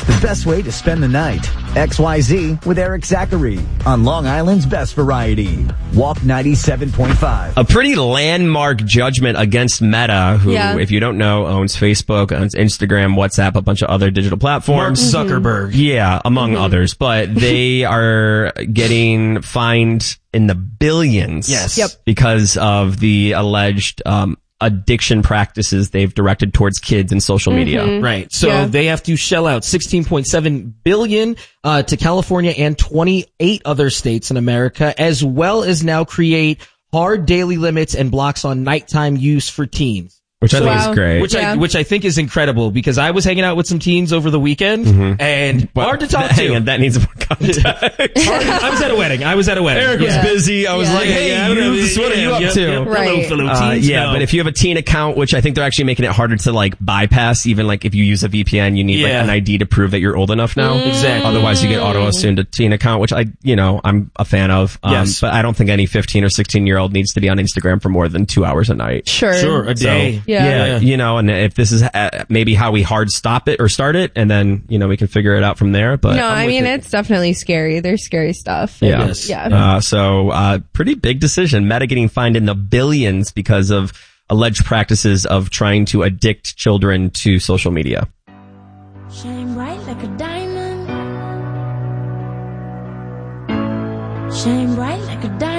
The best way to spend the night. XYZ with Eric Zachary on Long Island's Best Variety. Walk 97.5. A pretty landmark judgment against Meta, who, if you don't know, owns Facebook, owns Instagram, WhatsApp, a bunch of other digital platforms. Mark Zuckerberg. Yeah, among others. But they are getting fined in the billions. Yes. Yep. Because of the alleged addiction practices they've directed towards kids in social media. Right. So they have to shell out $16.7 billion to California and 28 other states in America, as well as now create hard daily limits and blocks on nighttime use for teens. Which I think is great. Which I think is incredible, because I was hanging out with some teens over the weekend, and hard to talk to. Hang on, that needs more context. I was at a wedding. Eric was busy. I was like, hey, what are you up to? Hello, fellow teens. But if you have a teen account, which I think they're actually making it harder to like bypass, even like if you use a VPN, you need like an ID to prove that you're old enough now. Exactly. Otherwise you get auto-assumed a teen account, which I'm a fan of. But I don't think any 15 or 16-year-old needs to be on Instagram for more than 2 hours a night. Sure, a day. Yeah, and if this is maybe how we hard stop it or start it, and then, we can figure it out from there. But no, I mean, it's definitely scary. There's scary stuff. Yeah. Yeah. Pretty big decision. Meta getting fined in the billions because of alleged practices of trying to addict children to social media. Shine bright like a diamond. Shine bright like a diamond.